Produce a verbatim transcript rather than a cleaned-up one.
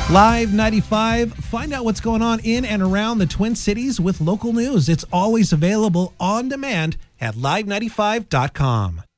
Live ninety-five, find out what's going on in and around the Twin Cities with local news. It's always available on demand at live ninety-five dot com.